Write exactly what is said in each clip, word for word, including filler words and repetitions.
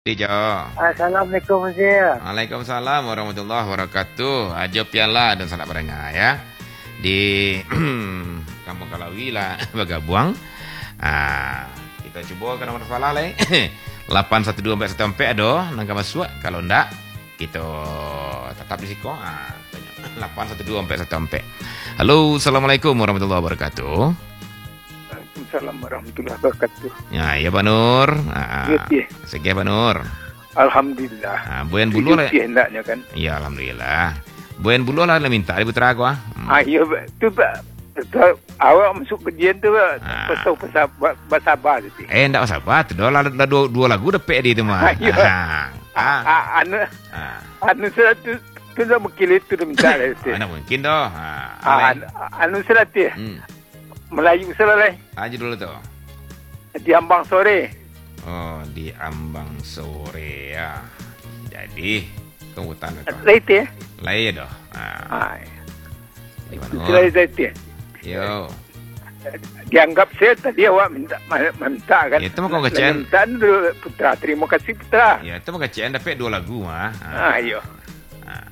Jo. Assalamualaikum Zia. Waalaikumsalam warahmatullahi wabarakatuh. Ajo piala dan salat berenga ya. Di Kampung Kalawi lah Bagabuang. Ah, kita cuba ke nomor salah le. lapan satu dua empat satu empat ado nangka masuk. Kalau ndak kita tetap di siko. Ah, lapan satu dua empat satu empat. Halo, assalamualaikum warahmatullahi wabarakatuh. Assalamualaikum warahmatullahi wabarakatuh. Ya, ya Pak Nur. Ah, ya. Segi Pak Nur. Alhamdulillah. Ah, Buen bulu lah. Hendaknya kan. Ya, alhamdulillah. Buen bulu lah minta di putra aku ah. Hmm. Ah, ya tu Pak. Awak masuk kajian tu Pak. Ah. Pasal pasal bersabar tu. Eh, ndak sabar tu. Dah dah dua, dua lagu dapet dia tu mah. Ah, ya. Ah. Ah, ah, anu Ah. anu surat tu tu dah mungkin itu dah minta lah tu. Mana mungkin dah. Ah. Ah, anu, anu surat tu. Hmm. Melayu salah. Aja dulu tu. Di Ambang sore. Oh, di Ambang sore ya. Jadi, ke hutan itu. Lait ya. Lait dah. Ah. Ah. Di Itu mana? surat lait ya. Yo. Dianggap saya tadi awak minta minta kan. Ya, itu mah kau kecian. Minta dulu putra. Terima kasih putra. Ya, itu mah kecian dapat dua lagu mah. Ah, ayo. Ah.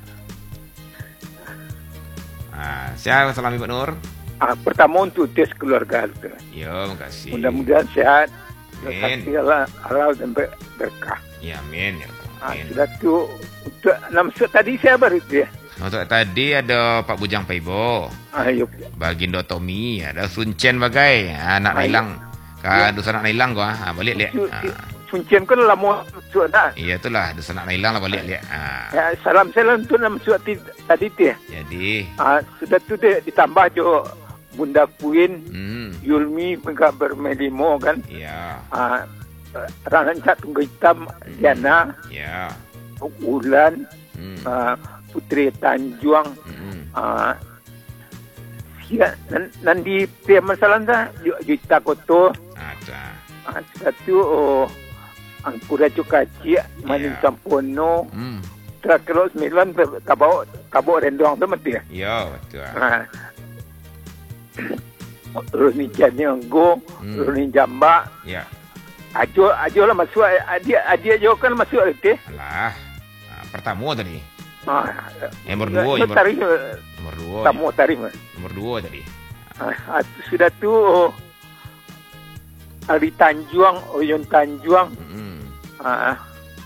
Ah, siapa salami Pak Nur? Ah, pertama untuk tes keluarga tu. Yo, makasih. Mudah-mudahan sehat. Amin. Kasih Allah, halal dan ber- berkah. Ya, amin ya. Ah, Amin. sudah tu untuk nama surat tadi saya baru tu ya. Untuk tadi ada Pak Bujang Paibo, Ah, ayo. Bagindo Tommy, ada Suncen bagai anak Ayo. Nailang. Kan dosa anak Nailang gua. Ha, balik lihat. Su- Ha. su- Suncian kan lama surat dah. Iya itulah dosa anak Nailang lah balik lihat. Ha. Ya, salam-salam tu nama surat ti- tadi tu ya. Jadi, Ah, sudah tu dia ditambah jo Bunda Queen, hmm, Yulmi enggak bermelimo kan. iya, Ah, Ranca Tunggu Hitam, Diana, iya, Ulan, hmm, ah, Putri Tanjuang, hmm, ah, sia, nan, nandi pia masalah dah, Juta Koto, ada, ah, satu, oh, Angkura Cukaci, Manin Ya. Campono, hmm, Terakhir sembilan, Kabau, Kabau Rendoang tu mati ya. iya betul. Ah. Roni Janyango, Hmm. Roni Jamba, Ya, Ajo, Ajo lah masuk, adia, adia Ajo kan masuk itu. alah, ha, pertama tadi, Ah, nomor dua, nomor, tarikh, nomor dua, tamu tarikh. nomor dua tadi. Ah, sudah tu oh, Ari Tanjuang, Oyon Tanjuang, Hmm, ah,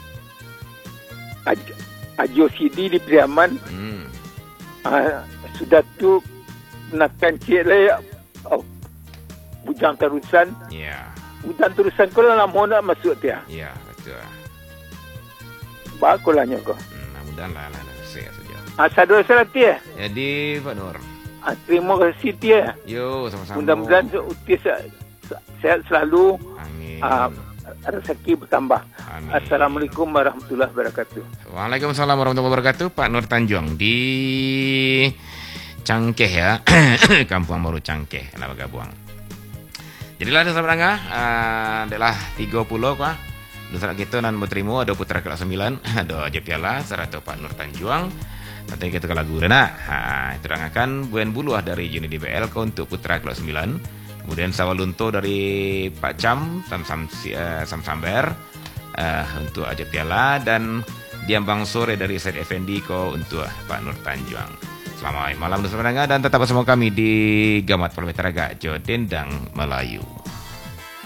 Ajo, Ajo Sidi di Priaman, hmm, ah, sudah tu menakan cik lah, oh, Bujang Terusan, iya, Bujang Terusan kau lah lama nak masuk dia. iya betul. Bagus lah nyoko. Hmm, mudah-mudahan lah, lah, lah, saya saja. Ah, sadar salah dia. Jadi Pak Nur, Ah, terima kasih dia. yo sama-sama. Mudah-mudahan utis sehat selalu. Amin. Ah, rezeki bertambah. Amin. Assalamualaikum warahmatullahi wabarakatuh. Waalaikumsalam warahmatullahi wabarakatuh. Pak Nur Tanjung di Cangkeh ya. Kampung Baru Cangkeh, Nama Gabuang. Jadilah dosa berangga, uh, adalah tiga puluh kah. Dosa kita nan berterimu ada putra kelas sembilan, ada aja piala serta Pak Nur Tanjung. Nanti kita ke lagu dana. Ha, itu rangakan Buen Buluah dari Juni D B L ke untuk putra kelas sembilan. Kemudian Sawalunto dari Pak Cam, Sam Sam uh, Sam Samber uh, untuk aja piala dan Diambang Sore dari Said Effendi ko untuk Pak Nur Tanjung. Selamat malam dosa berangga dan tetap bersama kami di Gamat Parlementaraga Jo Dendang Melayu.